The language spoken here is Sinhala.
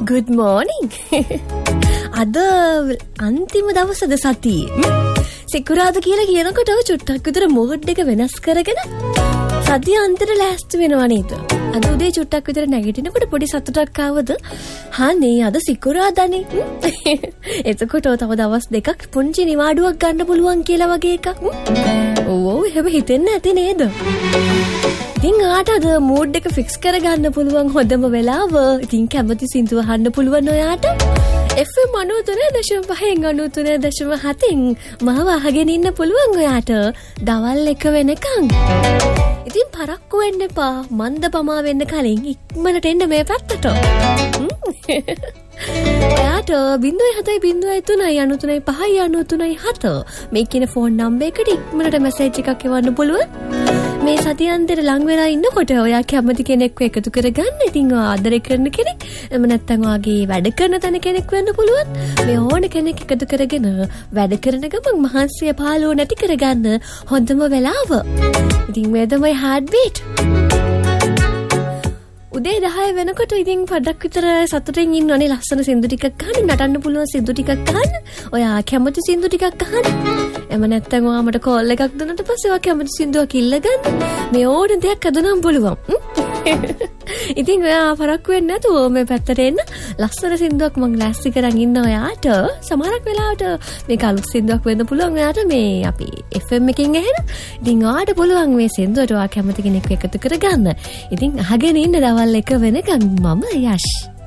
good morning. අද අන්තිම දවසද සතියේ. සිකුරාදා කියලා කියනකොට චුට්ටක් විතර මූඩ් එක වෙනස් කරගෙන සතිය අන්තිමට ලෑස්ති වෙනවා නේද? අද උදේ චුට්ටක් විතර නැගිටිනකොට පොඩි සතුටක් ආවද? හානේ අද සිකුරාදානේ. එතකොට තව දවස් දෙකක් පුංචි නිවාඩුවක් ගන්න පුළුවන් කියලා වගේ එකක්. ඕ එහෙම හිතෙන්නේ නැති නේද? ඉතින් ආට අද මූඩ් එක ෆික්ස් කරගන්න පුළුවන් හොඳම වෙලාව. ඉතින් කැමති සින්දුව අහන්න පුළුවන් ඔයාට. FM 93.5 මාව අහගෙන ඉන්න පුළුවන් ඔයාට දවල් 1 වෙනකන්. ඉතින් පරක්කු වෙන්න එපා. මන්ද පමා වෙන්න කලින් ඉක්මනට එන්න මේ පැත්තට. ඔයාට 0.703.93.5 මේ කියන ෆෝන් නම්බර් එකට ඉක්මනට මැසේජ් එකක් එවන්න පුළුවන්. මේ සතියන්තර ලඟ වෙලා ඉන්නකොට ඔයා කැමති කෙනෙක්ව එකතු කරගන්න. ඉතින් ආදරය කරන කෙනෙක් එම නැත්නම් වාගේ වැඩ කරන තැන කෙනෙක් වෙන්න පුළුවන්. මේ ඕන කෙනෙක් එකතු කරගෙන වැඩ කරන ගමන් මහන්සිය පාළුව නැති කරගන්න හොඳම වෙලාව. ඉතින් මේ තමයි heart beat. උදේ 10 වෙනකොට ඉතින් පොඩ්ඩක් විතර සතුටින් ඉන්න ඕනේ. ලස්සන සින්දු ටිකක් අහන්න, නටන්න පුළුවන් සින්දු ටිකක් අහන්න. ඔයා කැමති සින්දු ටිකක් අහන්න. එම නැත්තම් ඔයා මට කෝල් එකක් දුන්නට පස්සේ ඔයා කැමති සින්දුවක් ඉල්ලගන්න. මේ ඕන දෙයක් අදනම් පුළුවන්. ඉතින් ඔයා පරක්කු වෙන්නේ නැතුව මේ පැත්තට එන්න. ලස්සන සින්දුවක් මම ලෑස්ති කරන් ඉන්න ඔයාට. සමහරක් වෙලාවට මේක අලුත් සින්දුවක් වෙන්න පුළුවන් ඔයාට මේ අපි FM එකකින් ඇහෙන. ඉතින් ඔයාට පුළුවන් මේ සින්දුවට ඔයා කැමති කෙනෙක්ව එකතු කරගන්න. ඉතින් අහගෙන ඉන්න දවල් 1 වෙනකන් මම යෂ්.